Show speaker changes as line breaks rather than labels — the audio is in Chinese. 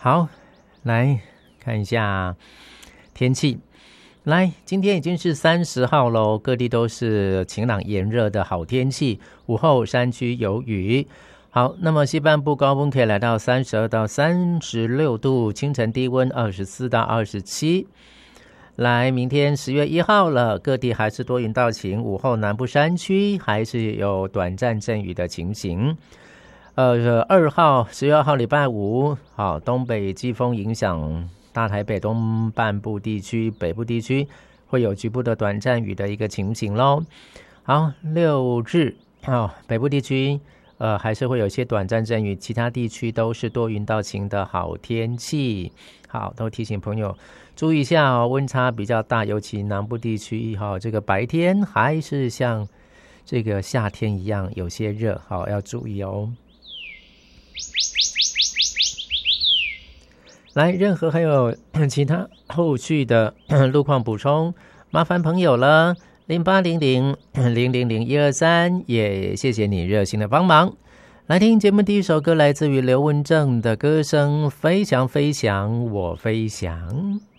好，来看一下天气。来，今天已经是30号咯，各地都是晴朗炎热的好天气，午后山区有雨。好，那么西半部高温可以来到32到36度，清晨低温24到27。来，明天10月1号了，各地还是多云到晴，午后南部山区还是有短暂阵雨的情形。10月2号礼拜五，好，东北季风影响大台北东半部地区、北部地区会有局部的短暂雨的一个情形咯。好，6日，北部地区还是会有些短暂阵雨，其他地区都是多云到晴的好天气。好，都提醒朋友注意一下温差比较大，尤其南部地区这个白天还是像这个夏天一样有些热，好，要注意哦。来，任何还有其他后续的路况补充，麻烦朋友了，0800-000-123，也谢谢你热心的帮忙。来听节目第一首歌，来自于刘文正的歌声《飞翔飞翔我飞翔》。